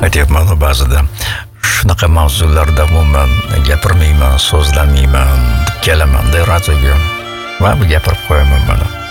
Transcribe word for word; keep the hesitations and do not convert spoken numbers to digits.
aytyapman ba'zida shunaqa mavzularda umuman gapirmayman, so'zlamayman, deb kelaman radioga va gapirib qo'yaman mana.